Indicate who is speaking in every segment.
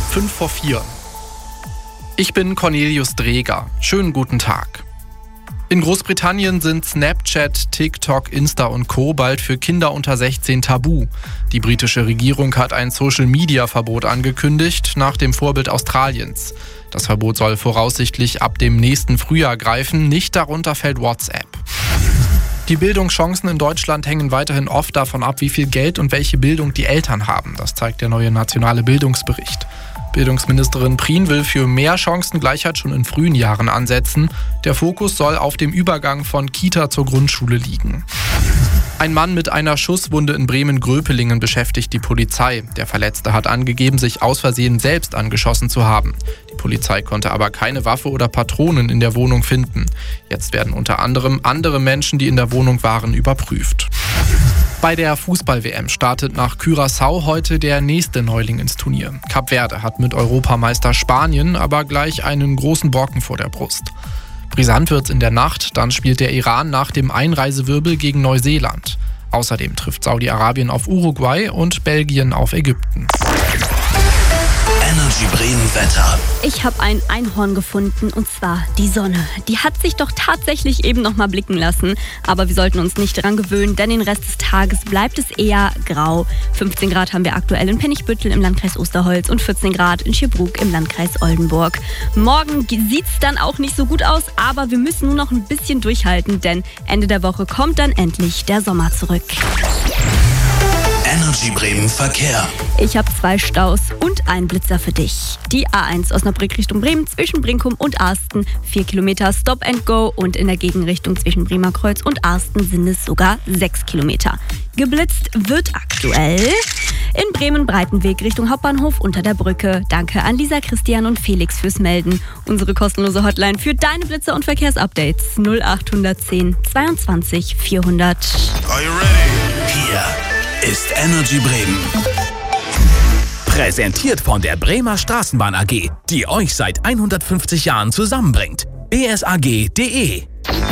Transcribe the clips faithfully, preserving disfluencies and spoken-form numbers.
Speaker 1: fünf vor vier. Ich bin Cornelius Dreger. Schönen guten Tag. In Großbritannien sind Snapchat, TikTok, Insta und Co. bald für Kinder unter sechzehn tabu. Die britische Regierung hat ein Social-Media-Verbot angekündigt, nach dem Vorbild Australiens. Das Verbot soll voraussichtlich ab dem nächsten Frühjahr greifen, nicht darunter fällt WhatsApp. Die Bildungschancen in Deutschland hängen weiterhin oft davon ab, wie viel Geld und welche Bildung die Eltern haben. Das zeigt der neue nationale Bildungsbericht. Bildungsministerin Prien will für mehr Chancengleichheit schon in frühen Jahren ansetzen. Der Fokus soll auf dem Übergang von Kita zur Grundschule liegen. Ein Mann mit einer Schusswunde in Bremen-Gröpelingen beschäftigt die Polizei. Der Verletzte hat angegeben, sich aus Versehen selbst angeschossen zu haben. Die Polizei konnte aber keine Waffe oder Patronen in der Wohnung finden. Jetzt werden unter anderem andere Menschen, die in der Wohnung waren, überprüft. Bei der Fußball-W M startet nach Curaçao heute der nächste Neuling ins Turnier. Kap Verde hat mit Europameister Spanien aber gleich einen großen Brocken vor der Brust. Brisant wird's in der Nacht, dann spielt der Iran nach dem Einreisewirbel gegen Neuseeland. Außerdem trifft Saudi-Arabien auf Uruguay und Belgien auf Ägypten.
Speaker 2: Energy Bremen Wetter.
Speaker 3: Ich habe ein Einhorn gefunden, und zwar die Sonne. Die hat sich doch tatsächlich eben noch mal blicken lassen. Aber wir sollten uns nicht daran gewöhnen, denn den Rest des Tages bleibt es eher grau. fünfzehn Grad haben wir aktuell in Pennigbüttel im Landkreis Osterholz und vierzehn Grad in Schirbrook im Landkreis Oldenburg. Morgen sieht's dann auch nicht so gut aus, aber wir müssen nur noch ein bisschen durchhalten, denn Ende der Woche kommt dann endlich der Sommer zurück.
Speaker 2: Energy Bremen Verkehr.
Speaker 3: Ich habe zwei Staus und einen Blitzer für dich. Die A eins Osnabrück Richtung Bremen zwischen Brinkum und Arsten. Vier Kilometer Stop and Go und in der Gegenrichtung zwischen Bremerkreuz und Arsten sind es sogar sechs Kilometer. Geblitzt wird aktuell in Bremen Breitenweg Richtung Hauptbahnhof unter der Brücke. Danke an Lisa, Christian und Felix fürs Melden. Unsere kostenlose Hotline für deine Blitzer und Verkehrsupdates null acht eins null zweiundzwanzig vierhundert.
Speaker 2: Are you ready? Hier ist Energy Bremen.
Speaker 4: Präsentiert von der Bremer Straßenbahn A G, die euch seit hundertfünfzig Jahren zusammenbringt. b s a g punkt d e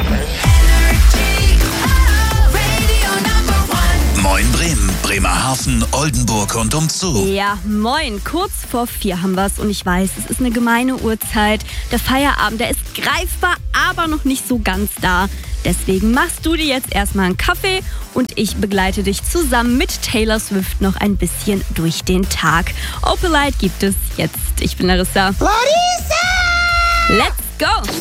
Speaker 2: Moin Bremen, Bremerhaven, Oldenburg und umzu.
Speaker 3: Ja, moin. Kurz vor vier haben wir's und ich weiß, es ist eine gemeine Uhrzeit. Der Feierabend, der ist greifbar, aber noch nicht so ganz da. Deswegen machst du dir jetzt erstmal einen Kaffee und ich begleite dich zusammen mit Taylor Swift noch ein bisschen durch den Tag. Opalite gibt es jetzt. Ich bin Larissa.
Speaker 5: Larissa!
Speaker 3: Let's go!